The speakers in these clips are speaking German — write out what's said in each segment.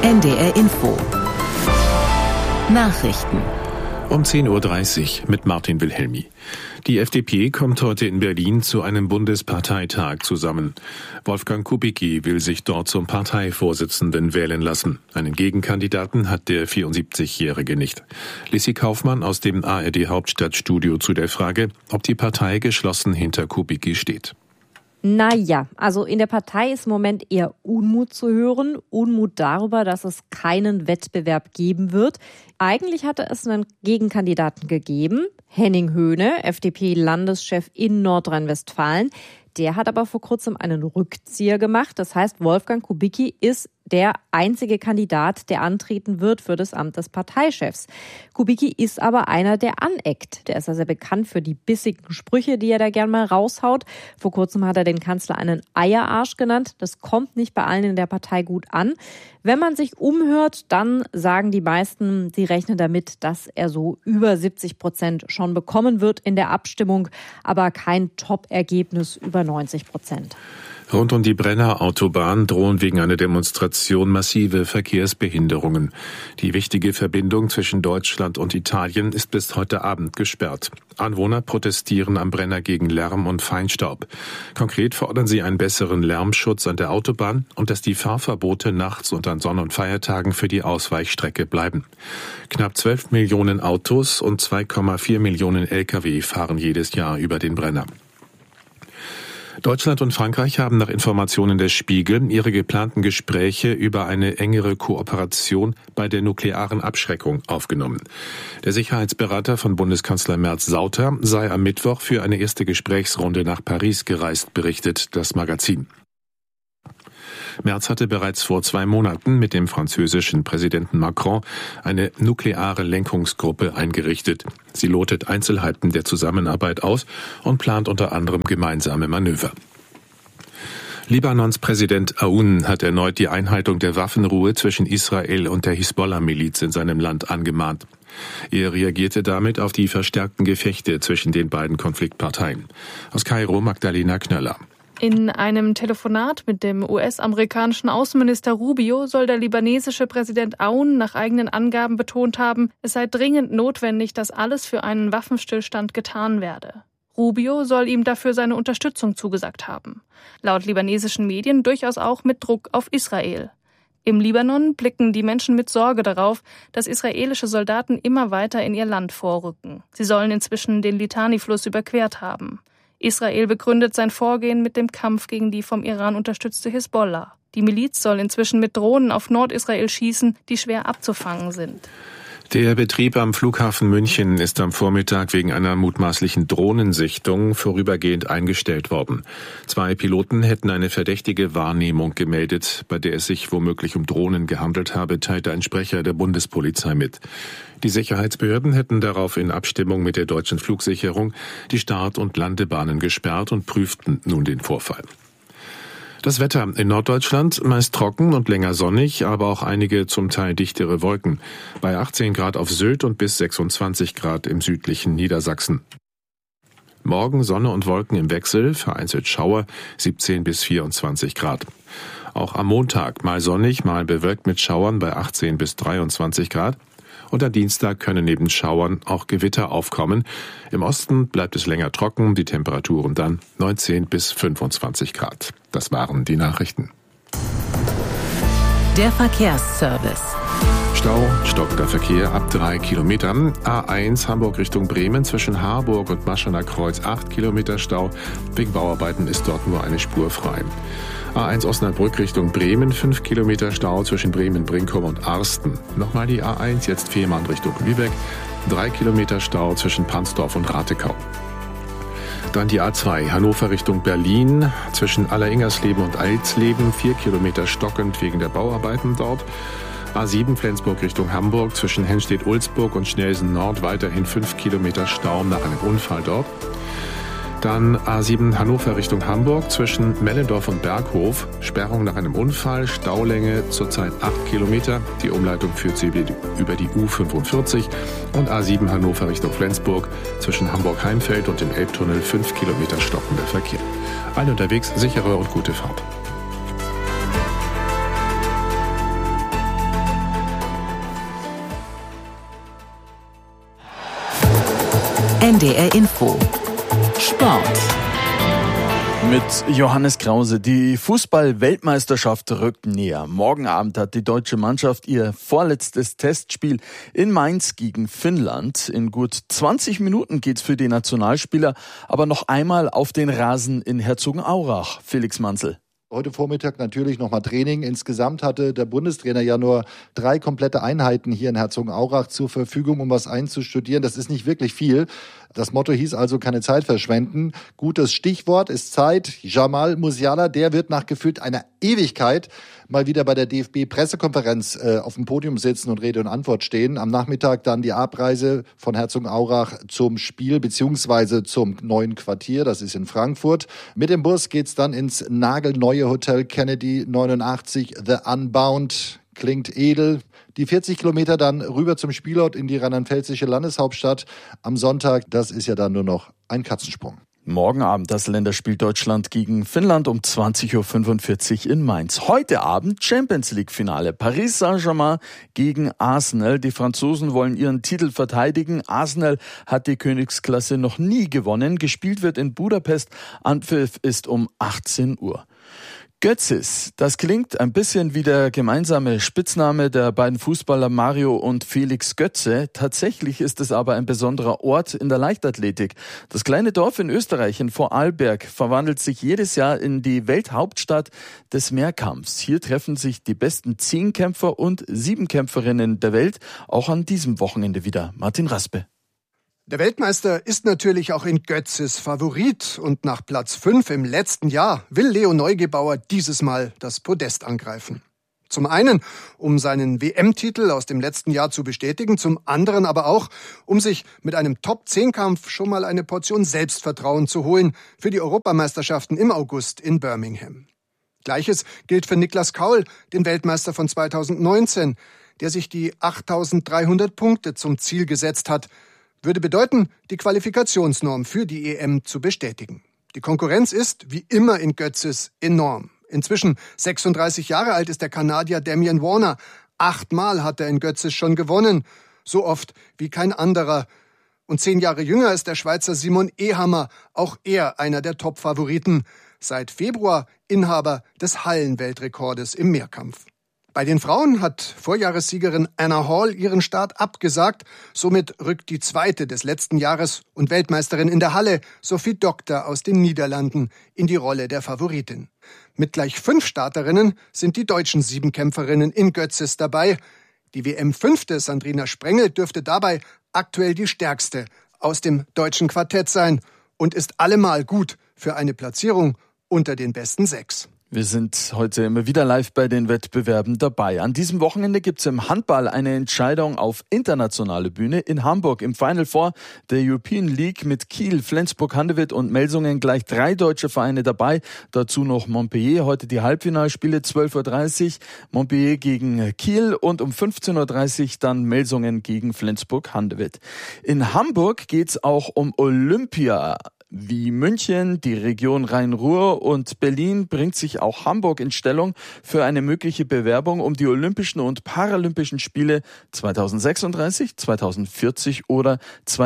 NDR Info. Nachrichten. Um 10.30 Uhr mit Martin Wilhelmi. Die FDP kommt heute in Berlin zu einem Bundesparteitag zusammen. Wolfgang Kubicki will sich dort zum Parteivorsitzenden wählen lassen. Einen Gegenkandidaten hat der 74-Jährige nicht. Lissi Kaufmann aus dem ARD Hauptstadtstudio zu der Frage, ob die Partei geschlossen hinter Kubicki steht. Naja, also in der Partei ist im Moment eher Unmut zu hören. Unmut darüber, dass es keinen Wettbewerb geben wird. Eigentlich hatte es einen Gegenkandidaten gegeben, Henning Höhne, FDP-Landeschef in Nordrhein-Westfalen. Der hat aber vor kurzem einen Rückzieher gemacht. Das heißt, Wolfgang Kubicki ist der einzige Kandidat, der antreten wird für das Amt des Parteichefs. Kubicki ist aber einer, der aneckt. Der ist ja sehr bekannt für die bissigen Sprüche, die er da gern mal raushaut. Vor kurzem hat er den Kanzler einen Eierarsch genannt. Das kommt nicht bei allen in der Partei gut an. Wenn man sich umhört, dann sagen die meisten, sie rechnen damit, dass er so über 70% schon bekommen wird in der Abstimmung, aber kein Top-Ergebnis über 90%. Rund um die Brenner Autobahn drohen wegen einer Demonstration massive Verkehrsbehinderungen. Die wichtige Verbindung zwischen Deutschland und Italien ist bis heute Abend gesperrt. Anwohner protestieren am Brenner gegen Lärm und Feinstaub. Konkret fordern sie einen besseren Lärmschutz an der Autobahn und dass die Fahrverbote nachts und an Sonn- und Feiertagen für die Ausweichstrecke bleiben. Knapp 12 Millionen Autos und 2,4 Millionen Lkw fahren jedes Jahr über den Brenner. Deutschland und Frankreich haben nach Informationen des Spiegel ihre geplanten Gespräche über eine engere Kooperation bei der nuklearen Abschreckung aufgenommen. Der Sicherheitsberater von Bundeskanzler Merz, Sauter, sei am Mittwoch für eine erste Gesprächsrunde nach Paris gereist, berichtet das Magazin. Merz hatte bereits vor 2 Monaten mit dem französischen Präsidenten Macron eine nukleare Lenkungsgruppe eingerichtet. Sie lotet Einzelheiten der Zusammenarbeit aus und plant unter anderem gemeinsame Manöver. Libanons Präsident Aoun hat erneut die Einhaltung der Waffenruhe zwischen Israel und der Hisbollah-Miliz in seinem Land angemahnt. Er reagierte damit auf die verstärkten Gefechte zwischen den beiden Konfliktparteien. Aus Kairo Magdalena Knöller. In einem Telefonat mit dem US-amerikanischen Außenminister Rubio soll der libanesische Präsident Aoun nach eigenen Angaben betont haben, es sei dringend notwendig, dass alles für einen Waffenstillstand getan werde. Rubio soll ihm dafür seine Unterstützung zugesagt haben. Laut libanesischen Medien durchaus auch mit Druck auf Israel. Im Libanon blicken die Menschen mit Sorge darauf, dass israelische Soldaten immer weiter in ihr Land vorrücken. Sie sollen inzwischen den Litani-Fluss überquert haben. Israel begründet sein Vorgehen mit dem Kampf gegen die vom Iran unterstützte Hisbollah. Die Miliz soll inzwischen mit Drohnen auf Nordisrael schießen, die schwer abzufangen sind. Der Betrieb am Flughafen München ist am Vormittag wegen einer mutmaßlichen Drohnensichtung vorübergehend eingestellt worden. 2 Piloten hätten eine verdächtige Wahrnehmung gemeldet, bei der es sich womöglich um Drohnen gehandelt habe, teilte ein Sprecher der Bundespolizei mit. Die Sicherheitsbehörden hätten darauf in Abstimmung mit der deutschen Flugsicherung die Start- und Landebahnen gesperrt und prüften nun den Vorfall. Das Wetter in Norddeutschland meist trocken und länger sonnig, aber auch einige zum Teil dichtere Wolken. Bei 18 Grad auf Sylt und bis 26 Grad im südlichen Niedersachsen. Morgen Sonne und Wolken im Wechsel, vereinzelt Schauer, 17 bis 24 Grad. Auch am Montag mal sonnig, mal bewölkt mit Schauern bei 18 bis 23 Grad. Und am Dienstag können neben Schauern auch Gewitter aufkommen. Im Osten bleibt es länger trocken, die Temperaturen dann 19 bis 25 Grad. Das waren die Nachrichten. Der Verkehrsservice. Stau, stockender Verkehr ab 3 Kilometern. A1 Hamburg Richtung Bremen zwischen Harburg und Maschener Kreuz 8 Kilometer Stau. Wegen Bauarbeiten ist dort nur eine Spur frei. A1 Osnabrück Richtung Bremen, 5 Kilometer Stau zwischen Bremen-Brinkum und Arsten. Nochmal die A1, jetzt Fehmarn Richtung Lübeck, 3 Kilometer Stau zwischen Pansdorf und Ratekau. Dann die A2 Hannover Richtung Berlin, zwischen Alleringersleben und Alsleben, 4 Kilometer stockend wegen der Bauarbeiten dort. A7 Flensburg Richtung Hamburg, zwischen Hennstedt-Ulzburg und Schnelsen Nord, weiterhin 5 Kilometer Stau nach einem Unfall dort. Dann A7 Hannover Richtung Hamburg zwischen Mellendorf und Berghof. Sperrung nach einem Unfall, Staulänge zurzeit 8 Kilometer. Die Umleitung führt sie über die U45. Und A7 Hannover Richtung Flensburg zwischen Hamburg-Heimfeld und dem Elbtunnel 5 Kilometer stockender Verkehr. Alle unterwegs, sichere und gute Fahrt. NDR Info. Sport. Mit Johannes Krause. Die Fußball-Weltmeisterschaft rückt näher. Morgen Abend hat die deutsche Mannschaft ihr vorletztes Testspiel in Mainz gegen Finnland. In gut 20 Minuten geht's für die Nationalspieler aber noch einmal auf den Rasen in Herzogenaurach. Felix Manzel. Heute Vormittag natürlich nochmal Training. Insgesamt hatte der Bundestrainer ja nur 3 komplette Einheiten hier in Herzogenaurach zur Verfügung, um was einzustudieren. Das ist nicht wirklich viel. Das Motto hieß also keine Zeit verschwenden. Gutes Stichwort ist Zeit. Jamal Musiala, der wird nach gefühlt einer Ewigkeit mal wieder bei der DFB-Pressekonferenz auf dem Podium sitzen und Rede und Antwort stehen. Am Nachmittag dann die Abreise von Herzogenaurach zum Spiel beziehungsweise zum neuen Quartier. Das ist in Frankfurt. Mit dem Bus geht's dann ins nagelneue Hotel Kennedy 89 The Unbound. Klingt edel. Die 40 Kilometer dann rüber zum Spielort in die rheinland-pfälzische Landeshauptstadt am Sonntag. Das ist ja dann nur noch ein Katzensprung. Morgen Abend das Länderspiel Deutschland gegen Finnland um 20.45 Uhr in Mainz. Heute Abend Champions League Finale. Paris Saint-Germain gegen Arsenal. Die Franzosen wollen ihren Titel verteidigen. Arsenal hat die Königsklasse noch nie gewonnen. Gespielt wird in Budapest. Anpfiff ist um 18 Uhr. Götzis, das klingt ein bisschen wie der gemeinsame Spitzname der beiden Fußballer Mario und Felix Götze. Tatsächlich ist es aber ein besonderer Ort in der Leichtathletik. Das kleine Dorf in Österreich, in Vorarlberg, verwandelt sich jedes Jahr in die Welthauptstadt des Mehrkampfs. Hier treffen sich die besten 10 Kämpfer und 7 Kämpferinnen der Welt, auch an diesem Wochenende wieder. Martin Raspe. Der Weltmeister ist natürlich auch in Götzis Favorit und nach Platz 5 im letzten Jahr will Leo Neugebauer dieses Mal das Podest angreifen. Zum einen, um seinen WM-Titel aus dem letzten Jahr zu bestätigen, zum anderen aber auch, um sich mit einem Top-10-Kampf schon mal eine Portion Selbstvertrauen zu holen für die Europameisterschaften im August in Birmingham. Gleiches gilt für Niklas Kaul, den Weltmeister von 2019, der sich die 8.300 Punkte zum Ziel gesetzt hat. Würde bedeuten, die Qualifikationsnorm für die EM zu bestätigen. Die Konkurrenz ist, wie immer in Götzis, enorm. Inzwischen 36 Jahre alt ist der Kanadier Damian Warner. 8-mal hat er in Götzis schon gewonnen. So oft wie kein anderer. Und 10 Jahre jünger ist der Schweizer Simon Ehammer. Auch er einer der Top-Favoriten. Seit Februar Inhaber des Hallenweltrekordes im Mehrkampf. Bei den Frauen hat Vorjahressiegerin Anna Hall ihren Start abgesagt. Somit rückt die zweite des letzten Jahres und Weltmeisterin in der Halle, Sophie Doktor aus den Niederlanden, in die Rolle der Favoritin. Mit gleich 5 Starterinnen sind die deutschen 7 Kämpferinnen in Götzis dabei. Die WM-5. Sandrina Sprengel dürfte dabei aktuell die stärkste aus dem deutschen Quartett sein und ist allemal gut für eine Platzierung unter den besten 6. Wir sind heute immer wieder live bei den Wettbewerben dabei. An diesem Wochenende gibt's im Handball eine Entscheidung auf internationale Bühne. In Hamburg im Final Four der European League mit Kiel, Flensburg-Handewitt und Melsungen gleich 3 deutsche Vereine dabei. Dazu noch Montpellier. Heute die Halbfinalspiele 12.30 Uhr. Montpellier gegen Kiel und um 15.30 Uhr dann Melsungen gegen Flensburg-Handewitt. In Hamburg geht's auch um Olympia. Wie München, die Region Rhein-Ruhr und Berlin bringt sich auch Hamburg in Stellung für eine mögliche Bewerbung um die Olympischen und Paralympischen Spiele 2036, 2040 oder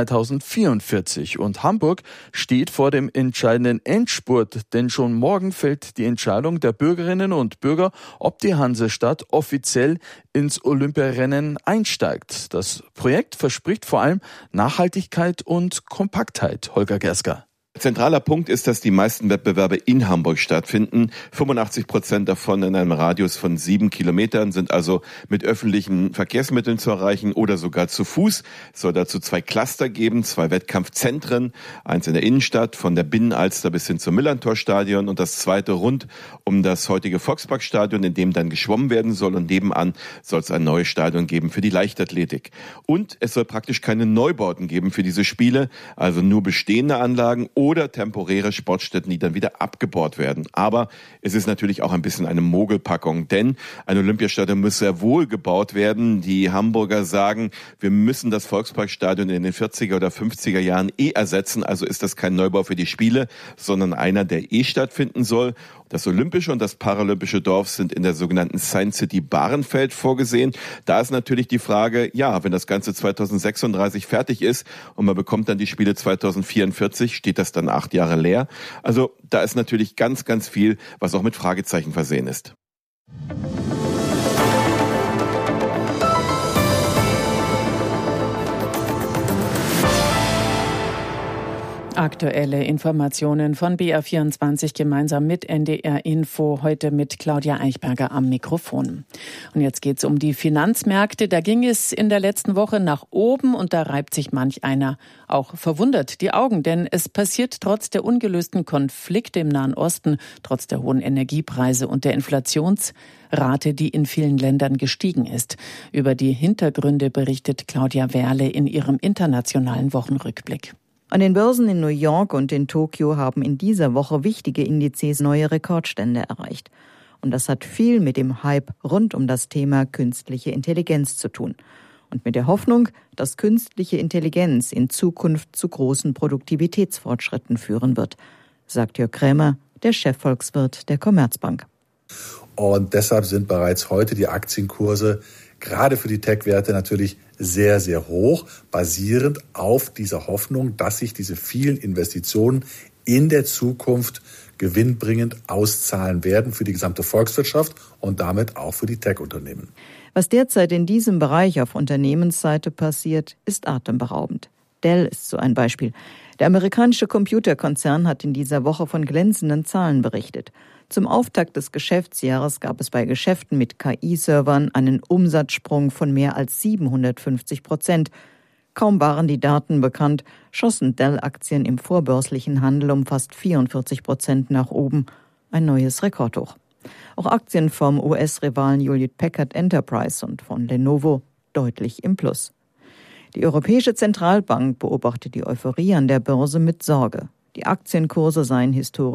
2044. Und Hamburg steht vor dem entscheidenden Endspurt, denn schon morgen fällt die Entscheidung der Bürgerinnen und Bürger, ob die Hansestadt offiziell ins Olympiarennen einsteigt. Das Projekt verspricht vor allem Nachhaltigkeit und Kompaktheit. Holger Gersker. Zentraler Punkt ist, dass die meisten Wettbewerbe in Hamburg stattfinden. 85% davon in einem Radius von 7 Kilometern sind also mit öffentlichen Verkehrsmitteln zu erreichen oder sogar zu Fuß. Es soll dazu 2 Cluster geben, 2 Wettkampfzentren, eins in der Innenstadt von der Binnenalster bis hin zum Millantor-Stadion und das zweite rund um das heutige Volksparkstadion, in dem dann geschwommen werden soll, und nebenan soll es ein neues Stadion geben für die Leichtathletik. Und es soll praktisch keine Neubauten geben für diese Spiele, also nur bestehende Anlagen oder temporäre Sportstätten, die dann wieder abgebaut werden. Aber es ist natürlich auch ein bisschen eine Mogelpackung, denn ein Olympiastadion muss sehr wohl gebaut werden. Die Hamburger sagen, wir müssen das Volksparkstadion in den 40er oder 50er Jahren ersetzen. Also ist das kein Neubau für die Spiele, sondern einer, der stattfinden soll. Das Olympische und das Paralympische Dorf sind in der sogenannten Science City Bahrenfeld vorgesehen. Da ist natürlich die Frage, ja, wenn das Ganze 2036 fertig ist und man bekommt dann die Spiele 2044, steht das dann 8 Jahre leer? Also da ist natürlich ganz, ganz viel, was auch mit Fragezeichen versehen ist. Aktuelle Informationen von BR24 gemeinsam mit NDR Info, heute mit Claudia Eichberger am Mikrofon. Und jetzt geht's um die Finanzmärkte. Da ging es in der letzten Woche nach oben und da reibt sich manch einer auch verwundert die Augen, denn es passiert trotz der ungelösten Konflikte im Nahen Osten, trotz der hohen Energiepreise und der Inflationsrate, die in vielen Ländern gestiegen ist. Über die Hintergründe berichtet Claudia Werle in ihrem internationalen Wochenrückblick. An den Börsen in New York und in Tokio haben in dieser Woche wichtige Indizes neue Rekordstände erreicht. Und das hat viel mit dem Hype rund um das Thema künstliche Intelligenz zu tun. Und mit der Hoffnung, dass künstliche Intelligenz in Zukunft zu großen Produktivitätsfortschritten führen wird, sagt Jörg Krämer, der Chefvolkswirt der Commerzbank. Und deshalb sind bereits heute die Aktienkurse gerade für die Tech-Werte natürlich sehr, sehr hoch, basierend auf dieser Hoffnung, dass sich diese vielen Investitionen in der Zukunft gewinnbringend auszahlen werden für die gesamte Volkswirtschaft und damit auch für die Tech-Unternehmen. Was derzeit in diesem Bereich auf Unternehmensseite passiert, ist atemberaubend. Dell ist so ein Beispiel. Der amerikanische Computerkonzern hat in dieser Woche von glänzenden Zahlen berichtet. Zum Auftakt des Geschäftsjahres gab es bei Geschäften mit KI-Servern einen Umsatzsprung von mehr als 750%. Kaum waren die Daten bekannt, schossen Dell-Aktien im vorbörslichen Handel um fast 44% nach oben. Ein neues Rekordhoch. Auch Aktien vom US-Rivalen Hewlett Packard Enterprise und von Lenovo deutlich im Plus. Die Europäische Zentralbank beobachtet die Euphorie an der Börse mit Sorge. Die Aktienkurse seien historisch